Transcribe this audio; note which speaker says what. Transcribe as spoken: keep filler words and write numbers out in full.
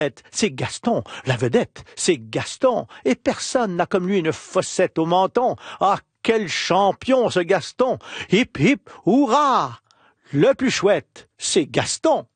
Speaker 1: C'est Gaston, la vedette, c'est Gaston, et personne n'a comme lui une fossette au menton. Ah, quel champion ce Gaston! Hip hip, hurrah! Le plus chouette, c'est Gaston.